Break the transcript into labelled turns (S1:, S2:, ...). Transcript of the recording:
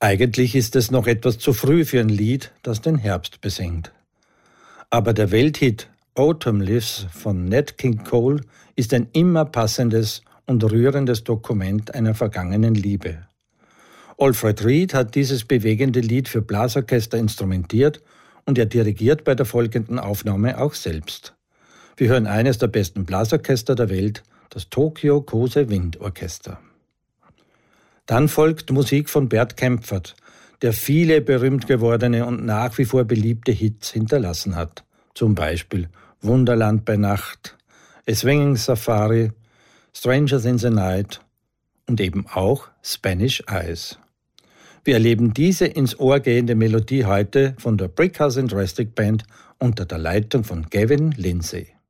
S1: Eigentlich ist es noch etwas zu früh für ein Lied, das den Herbst besingt. Aber der Welthit Autumn Leaves von Nat King Cole ist ein immer passendes und rührendes Dokument einer vergangenen Liebe. Alfred Reed hat dieses bewegende Lied für Blasorchester instrumentiert und er dirigiert bei der folgenden Aufnahme auch selbst. Wir hören eines der besten Blasorchester der Welt, das Tokyo Kose Wind Orchester. Dann folgt Musik von Bert Kaempfert, der viele berühmt gewordene und nach wie vor beliebte Hits hinterlassen hat. Zum Beispiel Wunderland bei Nacht, A Swinging Safari, Strangers in the Night und eben auch Spanish Eyes. Wir erleben diese ins Ohr gehende Melodie heute von der Brickhouse and Rustic Band unter der Leitung von Gavin Lindsay.